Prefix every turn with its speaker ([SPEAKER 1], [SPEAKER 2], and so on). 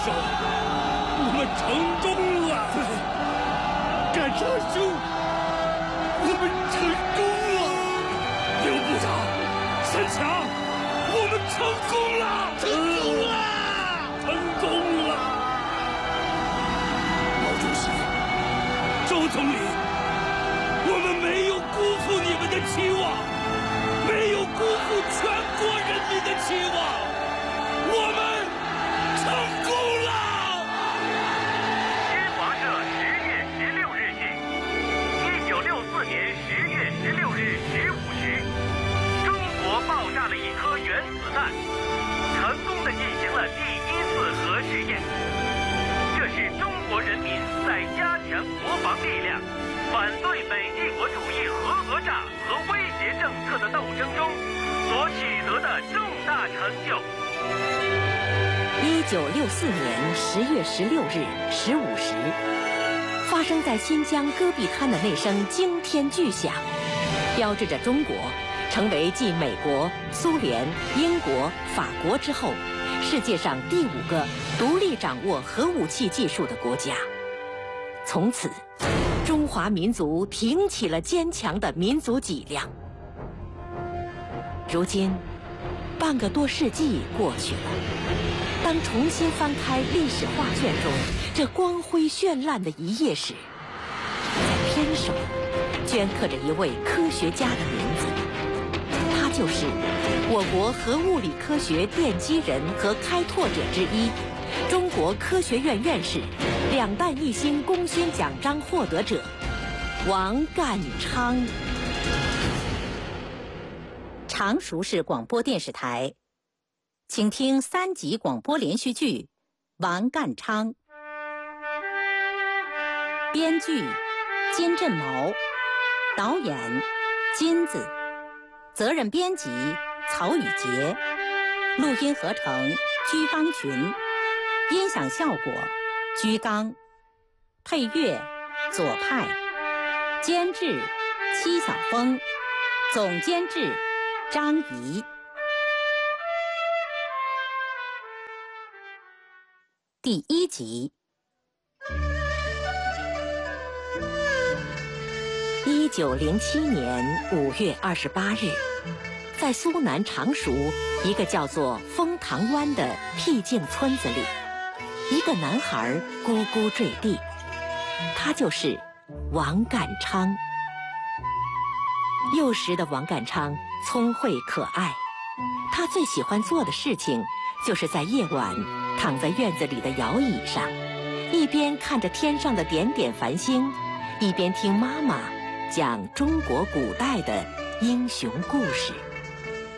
[SPEAKER 1] 手，我们成功了！干察兄，我们成功了！刘部长，三强，我们成功了！成功了！成功了！毛主席，周总理，我们没有辜负你们的期望，没有辜负全国人民的期望。我们成功了！
[SPEAKER 2] 新华社10月16日讯：1964年10月16日15时，中国爆炸了一颗原子弹，成功地进行了第1次核试验。这是中国人民在加强国防力量、反对美帝国主义核讹诈和威胁政策的斗争中所取得的重大成就。
[SPEAKER 3] 1964年10月16日15时，发生在新疆戈壁滩的那声惊天巨响，标志着中国成为继美国、苏联、英国、法国之后，世界上第5个独立掌握核武器技术的国家。从此，中华民族挺起了坚强的民族脊梁。如今，半个多世纪过去了。当重新翻开历史画卷中这光辉绚烂的一页时，在偏首镌刻着一位科学家的名字，他就是我国核物理科学奠基人和开拓者之一，中国科学院院士、2弹1星功勋奖章获得者王淦昌。常熟市广播电视台，请听3集广播连续剧《王淦昌》，编剧金振谋，导演金子，责任编辑曹宇杰，录音合成居刚群，音响效果居刚，配乐左派，监制戚晓峰，总监制张怡。第1集。1907年5月28日，在苏南常熟一个叫做枫塘湾的僻静村子里，一个男孩咕咕坠地，他就是王淦昌。幼时的王淦昌聪慧可爱，他最喜欢做的事情就是在夜晚躺在院子里的摇椅上，一边看着天上的点点繁星，一边听妈妈讲中国古代的英雄故事。